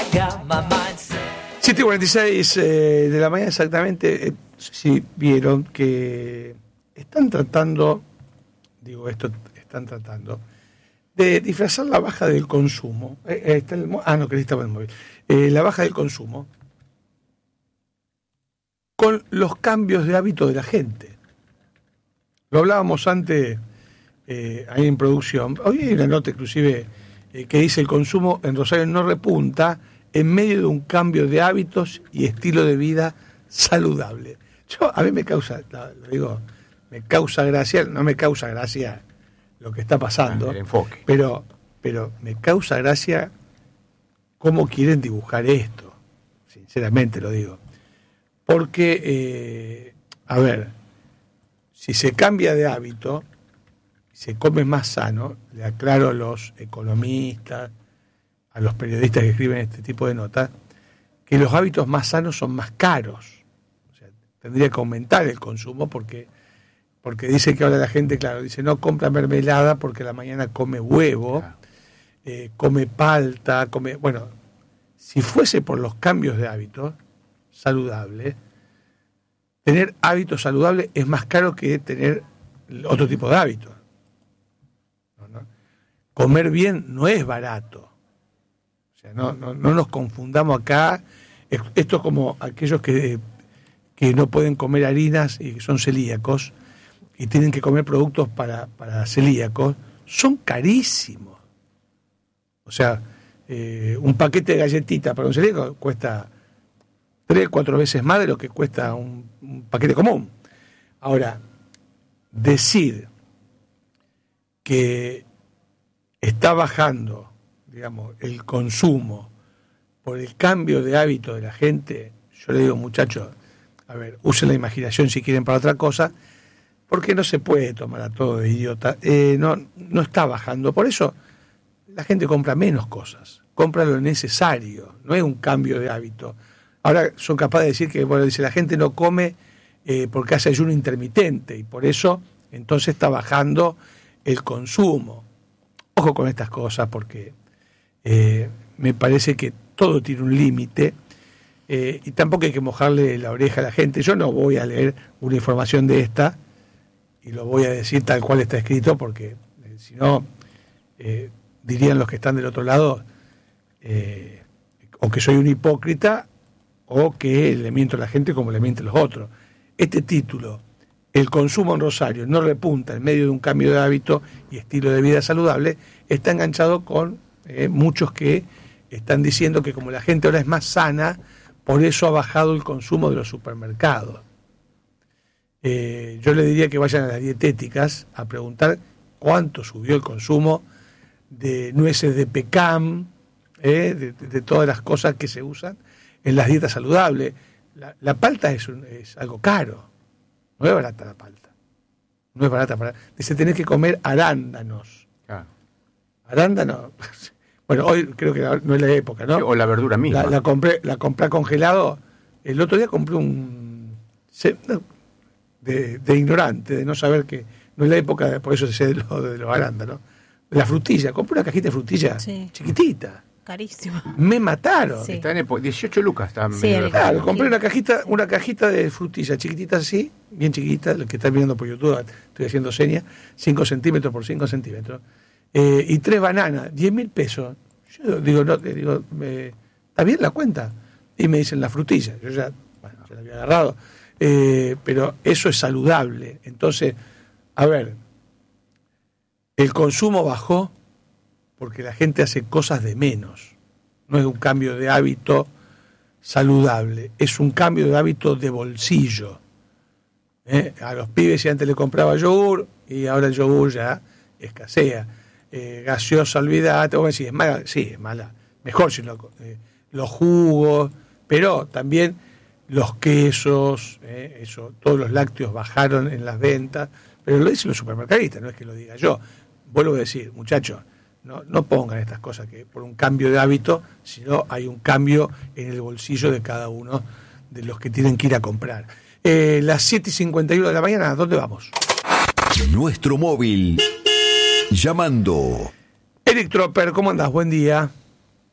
7:46 de la mañana exactamente. Si vieron que están tratando de disfrazar la baja del consumo. Está que estaba en el móvil. La baja del consumo con los cambios de hábito de la gente. Lo hablábamos antes ahí en producción. Hoy hay una nota inclusive que dice: el consumo en Rosario no repunta en medio de un cambio de hábitos y estilo de vida saludable. A mí me causa, me causa gracia, no me causa gracia lo que está pasando, el enfoque. Pero me causa gracia cómo quieren dibujar esto, sinceramente lo digo. Porque, si se cambia de hábito, se come más sano, le aclaro a los economistas, a los periodistas que escriben este tipo de notas, que los hábitos más sanos son más caros. O sea, tendría que aumentar el consumo porque dice que ahora la gente, dice no compra mermelada porque a la mañana come huevo, come palta, bueno, si fuese por los cambios de hábitos saludables, tener hábitos saludables es más caro que tener otro tipo de hábitos. ¿No? Comer bien no es barato. O sea, no nos confundamos acá. Esto es como aquellos que no pueden comer harinas y que son celíacos y tienen que comer productos para celíacos, son carísimos. O sea, un paquete de galletitas para un celíaco cuesta 3-4 veces más de lo que cuesta un paquete común. Ahora, decir que está bajando, digamos, el consumo por el cambio de hábito de la gente, yo le digo, muchachos, usen la imaginación si quieren para otra cosa, porque no se puede tomar a todo de idiota. No está bajando. Por eso la gente compra menos cosas, compra lo necesario, no es un cambio de hábito. Ahora son capaces de decir que, dice la gente no come porque hace ayuno intermitente y por eso entonces está bajando el consumo. Ojo con estas cosas porque me parece que todo tiene un límite y tampoco hay que mojarle la oreja a la gente. Yo no voy a leer una información de esta y lo voy a decir tal cual está escrito porque si no dirían los que están del otro lado o que soy un hipócrita o que le miento a la gente como le mienten los otros. Este título, el consumo en Rosario no repunta en medio de un cambio de hábito y estilo de vida saludable, está enganchado con muchos que están diciendo que como la gente ahora es más sana, por eso ha bajado el consumo de los supermercados. Yo le diría que vayan a las dietéticas a preguntar cuánto subió el consumo de nueces de pecán, de todas las cosas que se usan en las dietas saludables. La palta es algo caro, no es barata la palta, no es barata. Dice, tenés que comer arándanos. Arándanos. Bueno, hoy creo que no es la época, ¿no? O la verdura misma. La compré congelado. El otro día compré de ignorante, de no saber que no es la época, por eso sé de los arándanos. La frutilla, compré una cajita de frutilla chiquitita. Carísimo. Me mataron. Sí. Está en 18 lucas. Claro, compré una cajita de frutilla chiquitita así, bien chiquita, lo que están viendo por YouTube, estoy haciendo señas, 5 centímetros por 5 centímetros. Y 3 bananas, 10.000 pesos. Yo digo, ¿está bien la cuenta? Y me dicen la frutilla. Yo ya la había agarrado. Pero eso es saludable. Entonces, el consumo bajó porque la gente hace cosas de menos. No es un cambio de hábito saludable, es un cambio de hábito de bolsillo. A los pibes si antes le compraba yogur y ahora el yogur ya escasea. Gaseosa, olvídate, vos me decís, ¿es mala? Sí, es mala. Mejor si los jugos, pero también los quesos, todos los lácteos bajaron en las ventas, pero lo dicen los supermercadistas, no es que lo diga yo. Vuelvo a decir, muchachos, no pongan estas cosas que por un cambio de hábito, sino hay un cambio en el bolsillo de cada uno de los que tienen que ir a comprar. Las 7:51 de la mañana, ¿dónde vamos? Nuestro móvil. Llamando. Eric Tropper, ¿cómo andás? Buen día.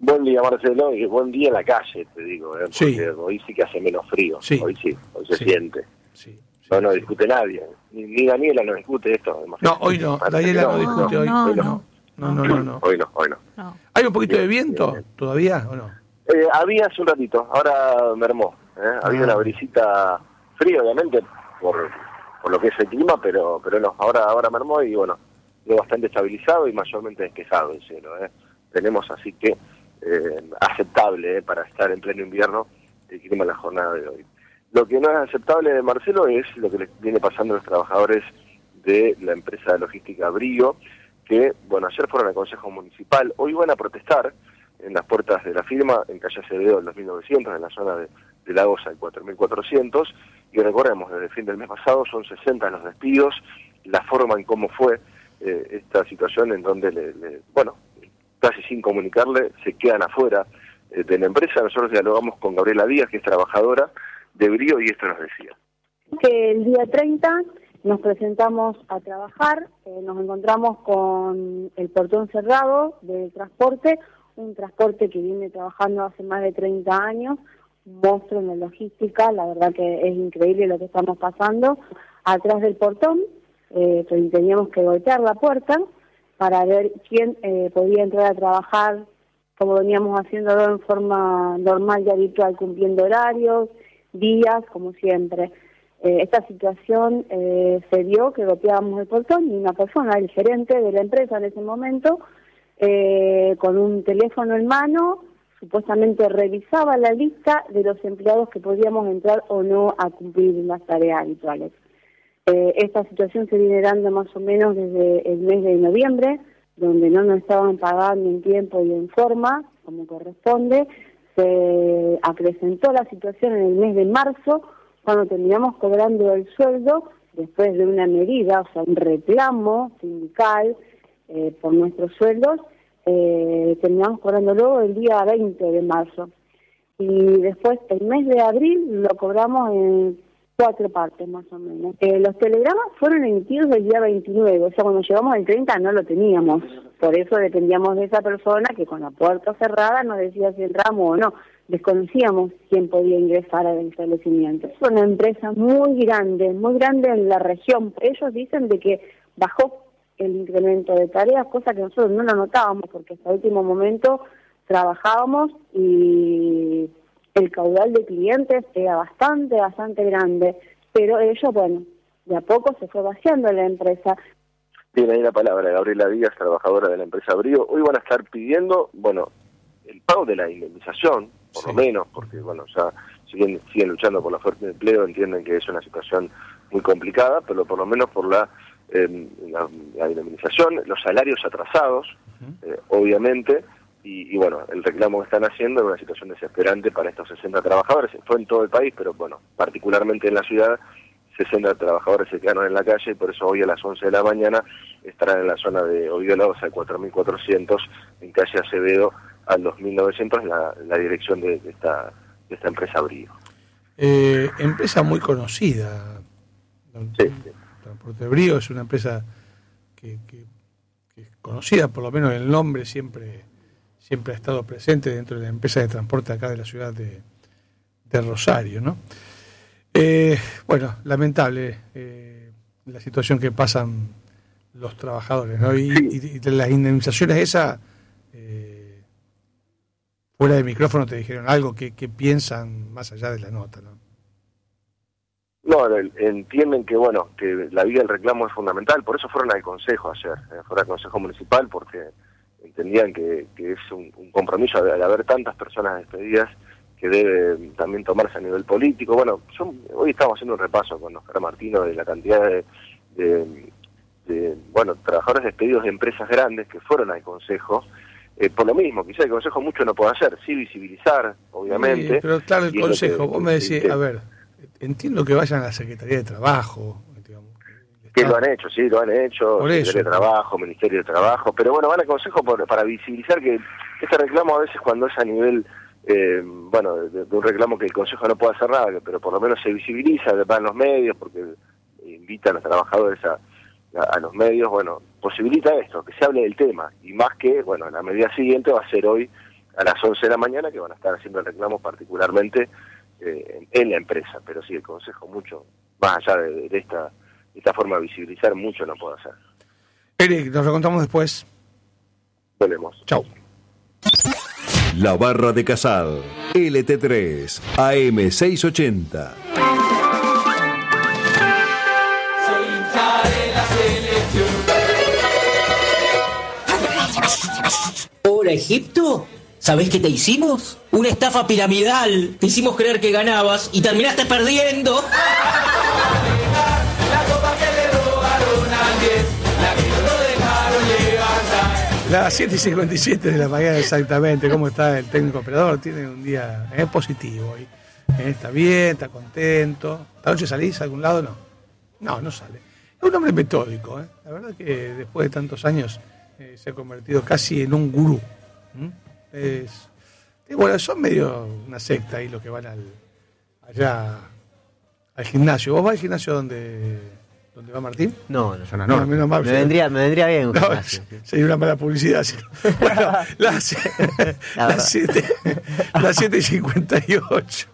Buen día, Marcelo, y buen día en la calle, te digo, porque Sí. hoy sí que hace menos frío, Sí. hoy se Sí. siente. Sí, No discute nadie, ni Daniela no discute esto. No, hoy no, Parece Daniela que no discute hoy. hoy No. No. Hoy no. No. ¿Hay un poquito de Bien, viento bien. todavía o no? Había hace un ratito, ahora mermó. Había una brisita fría, obviamente, por lo que es el clima, pero no, ahora mermó y bueno, quedó bastante estabilizado y mayormente despejado el cielo. Tenemos así que aceptable para estar en pleno invierno el clima en la jornada de hoy. Lo que no es aceptable, Marcelo, es lo que les viene pasando a los trabajadores de la empresa de logística Brío, que, bueno, ayer fueron al Consejo Municipal, hoy van a protestar en las puertas de la firma, en calle Acevedo, en los 1900, en la zona de Lagos al 4400, y recordemos, desde el fin del mes pasado son 60 los despidos, la forma en cómo fue esta situación en donde, bueno, casi sin comunicarle, se quedan afuera de la empresa. Nosotros dialogamos con Gabriela Díaz, que es trabajadora de Brío, y esto nos decía. Que el día 30 nos presentamos a trabajar, nos encontramos con el portón cerrado del transporte, un transporte que viene trabajando hace más de 30 años, un monstruo en la logística, la verdad que es increíble lo que estamos pasando. Atrás del portón teníamos que golpear la puerta para ver quién podía entrar a trabajar, como veníamos haciéndolo en forma normal y habitual, cumpliendo horarios, días, como siempre. Esta situación se dio que golpeábamos el portón y una persona, el gerente de la empresa en ese momento, con un teléfono en mano, supuestamente revisaba la lista de los empleados que podíamos entrar o no a cumplir las tareas habituales. Esta situación se viene dando más o menos desde el mes de noviembre, donde no nos estaban pagando en tiempo y en forma, como corresponde. Se acrecentó la situación en el mes de marzo, cuando terminamos cobrando el sueldo, después de una medida, o sea, un reclamo sindical por nuestros sueldos, terminamos cobrándolo el día 20 de marzo. Y después, el mes de abril, lo cobramos en 4 partes más o menos. Los telegramas fueron emitidos el día 29, o sea, cuando llegamos al 30 no lo teníamos. Por eso dependíamos de esa persona que con la puerta cerrada nos decía si entramos o no. Desconocíamos quién podía ingresar al establecimiento. Es una empresa muy grande en la región. Ellos dicen de que bajó el incremento de tareas, cosa que nosotros no lo notábamos porque hasta el último momento trabajábamos y el caudal de clientes era bastante grande, pero ellos, bueno, de a poco se fue vaciando la empresa. Tiene ahí la palabra Gabriela Díaz, trabajadora de la empresa Brío. Hoy van a estar pidiendo, bueno, el pago de la indemnización, por lo menos, porque, bueno, ya siguen luchando por la fuente de empleo, entienden que es una situación muy complicada, pero por lo menos por la indemnización, los salarios atrasados, obviamente, y bueno, el reclamo que están haciendo es una situación desesperante para estos 60 trabajadores. Fue en todo el país, pero bueno, particularmente en la ciudad, 60 trabajadores se quedaron en la calle y por eso hoy a las 11 de la mañana estarán en la zona de Ovidio Lagos al 4400, en calle Acevedo al 2900, la dirección de esta empresa Brío. Empresa muy conocida. Sí. Transporte Brío es una empresa que es conocida, por lo menos el nombre siempre ha estado presente dentro de la empresa de transporte acá de la ciudad de Rosario, ¿no? Bueno, lamentable la situación que pasan los trabajadores, ¿no? Y de las indemnizaciones esas, fuera de micrófono te dijeron algo que piensan más allá de la nota, ¿no? No, entienden que, bueno, que la vía del reclamo es fundamental, por eso fueron al Consejo ayer, fueron al Consejo Municipal, porque entendían que es un compromiso al haber tantas personas despedidas que debe también tomarse a nivel político. Bueno, hoy estamos haciendo un repaso con Oscar Martino de la cantidad de trabajadores despedidos de empresas grandes que fueron al Consejo, por lo mismo, quizá el Consejo mucho no puede hacer, sí visibilizar, obviamente. Sí, pero claro, el Consejo, vos me decís, sí. a ver, entiendo que vayan a la Secretaría de Trabajo, digamos. Que lo han hecho, sí, lo han hecho, Por Secretaría eso. de Trabajo, Ministerio de Trabajo, pero bueno, van al Consejo para visibilizar que este reclamo a veces cuando es a nivel, de un reclamo que el Consejo no puede hacer nada, pero por lo menos se visibiliza, van los medios, porque invitan a los trabajadores a los medios, bueno, posibilita esto, que se hable del tema, y más que, bueno, la medida siguiente va a ser hoy a las 11 de la mañana, que van a estar haciendo el reclamo particularmente en la empresa. Pero sí, el Consejo mucho, más allá de esta forma de visibilizar, mucho no puede hacer. Eric, nos recontamos después. Volvemos. Chau. La Barra de Casal, LT3, AM680. Hola, Egipto. ¿Sabés qué te hicimos? Una estafa piramidal. Te hicimos creer que ganabas y terminaste perdiendo. Las 7:57 de la mañana exactamente. ¿Cómo está el técnico operador? Tiene un día positivo hoy. Está bien, está contento. ¿Esta noche salís a algún lado? No sale. Es un hombre metódico. La verdad que después de tantos años se ha convertido casi en un gurú. Bueno, son medio una secta ahí los que van allá al gimnasio. ¿Vos vas al gimnasio donde va Martín? No. Menos mal, me vendría bien un gimnasio. Sería una mala publicidad. Bueno, las 7:58.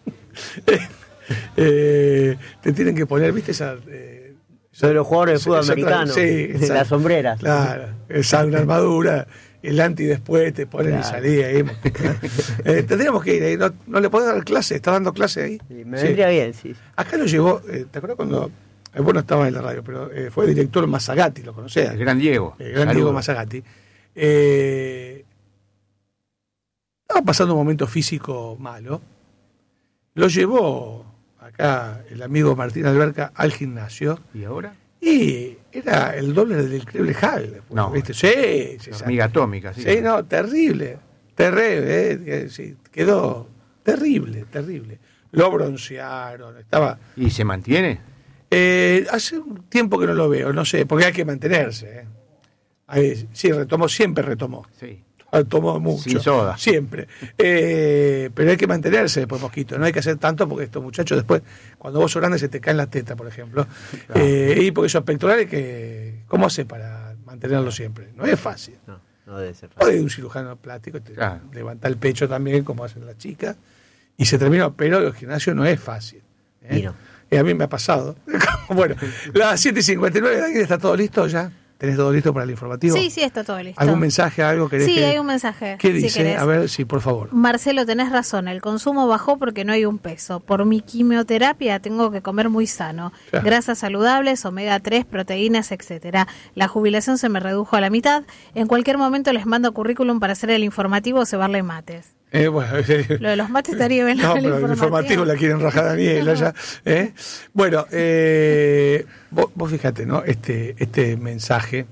Te tienen que poner, ¿viste esa? Sobre los jugadores de fútbol americano, sí, las sombreras. Claro, esa una armadura, el anti después te ponen y salí ahí. Tendríamos que ir ahí, no le podés dar clase, está dando clase ahí. Sí, me vendría bien, sí. Acá lo llevó, ¿te acuerdas cuando? Bueno, estaba en la radio, pero fue el director Mazzagatti, ¿lo conocés? El gran Diego. El gran Diego Mazzagatti. Estaba pasando un momento físico malo. Lo llevó acá el amigo Martín Alberca al gimnasio. ¿Y ahora? Y era el doble del increíble Hulk. No. ¿Viste? Sí. Hormiga atómica, sí. Sí, no, terrible. Sí, quedó terrible. Lo broncearon, estaba... ¿Y se mantiene? Hace un tiempo que no lo veo, no sé, porque hay que mantenerse. Sí, siempre retomó. Sí. Tomó mucho. Sin soda. Siempre. Pero hay que mantenerse después, Mosquito. No hay que hacer tanto porque estos muchachos después, cuando vos sos grande, se te caen las tetas, por ejemplo. Claro. Y porque esos pectorales, ¿cómo hace para mantenerlo siempre? No es fácil. No debe ser fácil. O de un cirujano plástico, levanta el pecho también, como hacen las chicas, y se terminó. Pero el gimnasio no es fácil. Y no. A mí me ha pasado. Bueno, las 7:59, ¿alguien está todo listo ya? ¿Tenés todo listo para el informativo? Sí, está todo listo. ¿Algún mensaje, algo querés? Sí, hay un mensaje. ¿Qué dice? A ver, sí, por favor. Marcelo, tenés razón, el consumo bajó porque no hay un peso. Por mi quimioterapia tengo que comer muy sano. Claro. Grasas saludables, omega 3, proteínas, etcétera. La jubilación se me redujo a la mitad. En cualquier momento les mando currículum para hacer el informativo o cebarle mates. Bueno, lo de los mates estaría bien. No, pero el informativo la quieren rajar a Daniela ya. Bueno, vos fíjate, ¿no? Este mensaje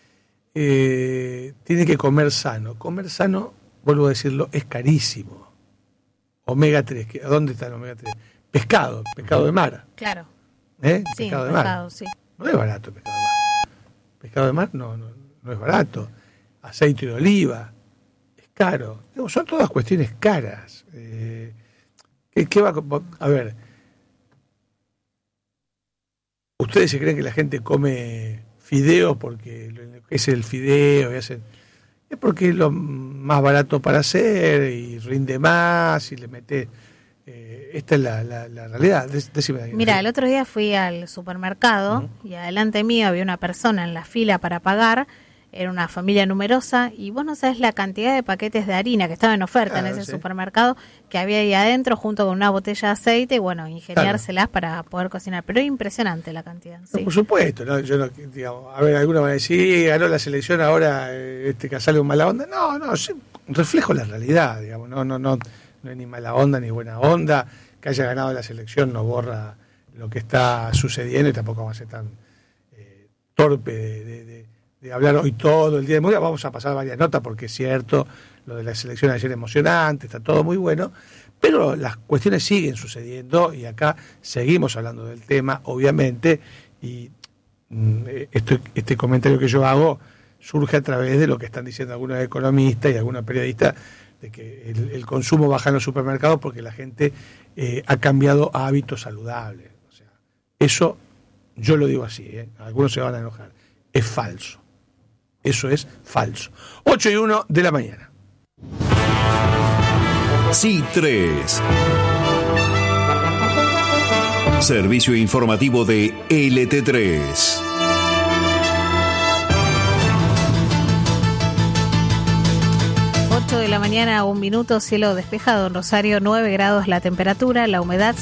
tiene que comer sano. Comer sano, vuelvo a decirlo, es carísimo. Omega 3, ¿dónde está el omega 3? Pescado de mar. Claro. Sí, pescado de mar. Sí. No es barato el pescado de mar. Pescado de mar no es barato. Aceite de oliva. Caro. Son todas cuestiones caras. ¿Qué va a ver? ¿Ustedes se creen que la gente come fideos porque es el fideo y hacen? Es porque es lo más barato para hacer y rinde más y le mete. Esta es la realidad. Decime. Mira, el otro día fui al supermercado y adelante mío había una persona en la fila para pagar. Era una familia numerosa y vos no sabés la cantidad de paquetes de harina que estaba en oferta en ese supermercado que había ahí adentro junto con una botella de aceite y bueno, ingeniárselas para poder cocinar. Pero es impresionante la cantidad. Sí. No, por supuesto, ¿no? Yo no, digamos, a ver, algunos van a decir, ganó la selección ahora Casale un mala onda. No, reflejo la realidad, digamos, no hay ni mala onda ni buena onda. Que haya ganado la selección no borra lo que está sucediendo y tampoco vamos a ser tan torpe de hablar hoy todo el día del mundial. Vamos a pasar varias notas porque es cierto, lo de la selección ayer emocionante, está todo muy bueno, pero las cuestiones siguen sucediendo y acá seguimos hablando del tema, obviamente, y este comentario que yo hago surge a través de lo que están diciendo algunos economistas y algunos periodistas de que el consumo baja en los supermercados porque la gente ha cambiado a hábitos saludables. O sea, eso yo lo digo así, algunos se van a enojar, es falso. Eso es falso. 8:01 de la mañana. C3. Servicio informativo de LT3. 8 de la mañana, 1 minuto, cielo despejado en Rosario, 9 grados la temperatura, la humedad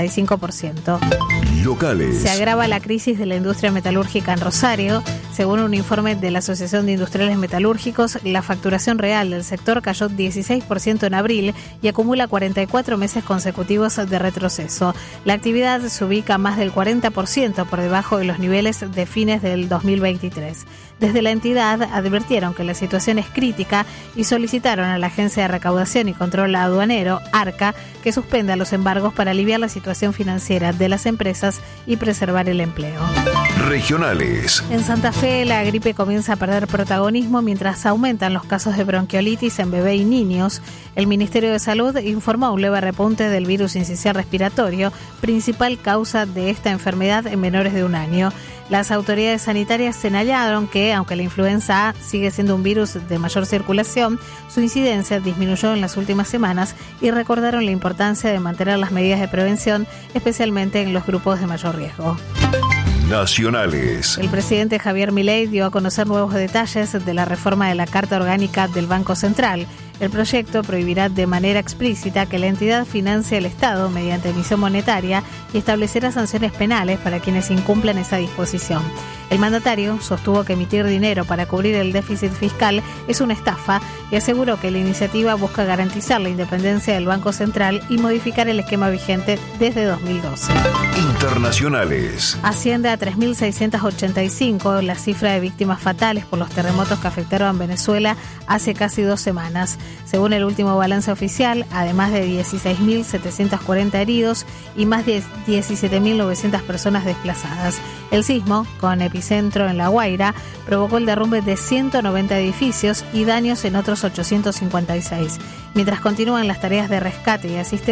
65%. Locales. Se agrava la crisis de la industria metalúrgica en Rosario. Según un informe de la Asociación de Industriales Metalúrgicos, la facturación real del sector cayó 16% en abril y acumula 44 meses consecutivos de retroceso. La actividad se ubica más del 40% por debajo de los niveles de fines del 2023. Desde la entidad advirtieron que la situación es crítica y solicitaron a la Agencia de Recaudación y Control Aduanero, ARCA, que suspenda los embargos para aliviar la situación financiera de las empresas y preservar el empleo. Regionales. En Santa Fe, la gripe comienza a perder protagonismo mientras aumentan los casos de bronquiolitis en bebé y niños. El Ministerio de Salud informó un leve repunte del virus incisional respiratorio, principal causa de esta enfermedad en menores de 1 año. Las autoridades sanitarias señalaron que, aunque la influenza A sigue siendo un virus de mayor circulación, su incidencia disminuyó en las últimas semanas y recordaron la importancia de mantener las medidas de prevención, especialmente en los grupos de mayor riesgo. Nacionales. El presidente Javier Milei dio a conocer nuevos detalles de la reforma de la Carta Orgánica del Banco Central. El proyecto prohibirá de manera explícita que la entidad financie al Estado mediante emisión monetaria y establecerá sanciones penales para quienes incumplan esa disposición. El mandatario sostuvo que emitir dinero para cubrir el déficit fiscal es una estafa y aseguró que la iniciativa busca garantizar la independencia del Banco Central y modificar el esquema vigente desde 2012. Internacionales. Asciende a 3.685 la cifra de víctimas fatales por los terremotos que afectaron a Venezuela hace casi 2 semanas. Según el último balance oficial, además de 16.740 heridos y más de 17.900 personas desplazadas. El sismo, con epicentro en La Guaira, provocó el derrumbe de 190 edificios y daños en otros 856. Mientras continúan las tareas de rescate y asistencia,